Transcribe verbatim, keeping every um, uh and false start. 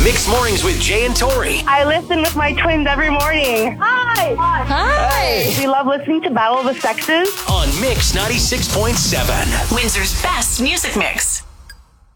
Mixed Mornings with Jay and Tori. I listen with my twins every morning. Hi. Hi. We love listening to Battle of the Sexes On Mix ninety-six point seven. Windsor's best music mix.